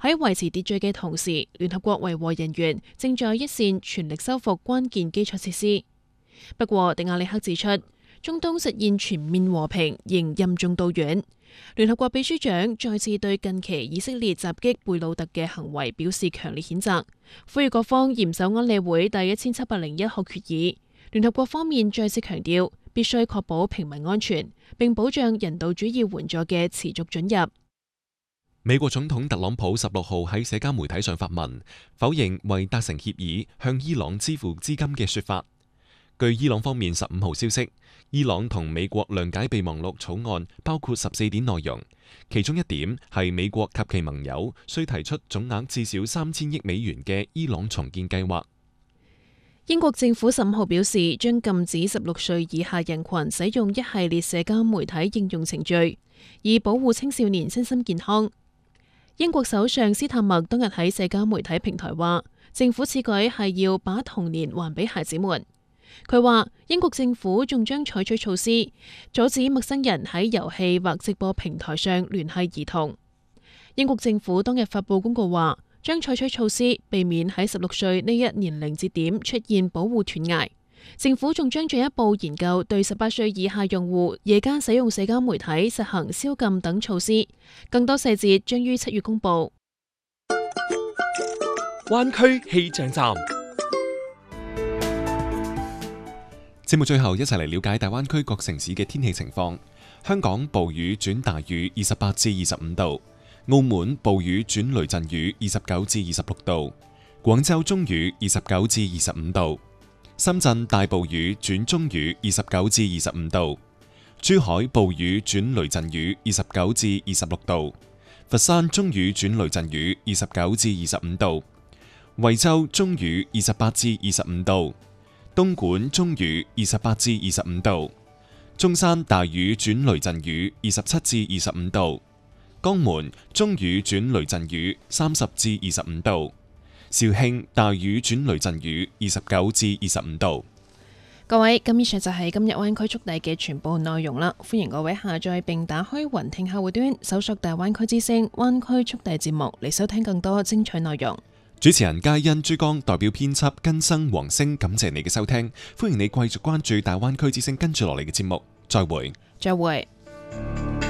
喺維持秩序嘅同時，聯合國維和人員正在一線全力修復關鍵基礎設施。不過，迪亞里克指出，中東實現全面和平仍任重道遠。聯合國秘書長再次對近期以色列襲擊貝魯特嘅行為表示強烈譴責，呼籲各方嚴守安理會第1701號決議。聯合國方面再次強調，必須確保平民安全，並保障人道主義援助嘅持續准入。 美國總統特朗普16號喺社交媒體上發文，否認為達成協議向伊朗支付資金嘅說法。據伊朗方面15號消息，伊朗同美國諒解備忘錄草案包括14點內容，其中一點係美國及其盟友需提出總額至少3000億美元嘅伊朗重建計劃。 英國政府15號表示，將禁止16歲以下人群使用一系列社交媒體應用程序，以保護青少年身心健康。英國首相斯坦默當日喺社交媒體平台話，政府此舉係要把童年還俾孩子們。佢話，英國政府仲將採取措施，阻止陌生人喺遊戲或直播平台上聯繫兒童。英國政府當日發佈公告話，將採取措施，避免喺16歲呢一年齡節點出現保護斷崖。政府仲將進一步研究對18歲以下用戶夜間使用社交媒體實行宵禁等措施。更多細節將於7月公佈。 灣區氣象站。 節目最後一齊嚟了解大灣區各城市嘅天氣情況。香港暴雨轉大雨28至25度，澳門暴雨轉雷陣雨29至26度，廣州中雨29至25度，深圳大暴雨轉中雨29至25度，珠海暴雨轉雷陣雨29至26度，佛山中雨轉雷陣雨29至25度，惠州中雨28至25度，東莞中雨28至25度，中山大雨轉雷陣雨27至25度，江門中雨轉雷陣雨30至25度，肇慶大雨轉雷陣雨29至25度。 各位，咁以上就係今日灣區速遞嘅全部內容啦。歡迎各位下載並打開雲聽客戶端，搜索大灣區之聲灣區速遞節目嚟收聽更多精彩內容。 主持人嘉欣、珠江代表編輯根生、黃星，感謝你嘅收聽，歡迎你繼續關注大灣區之聲跟住落嚟嘅節目，再會。 再會。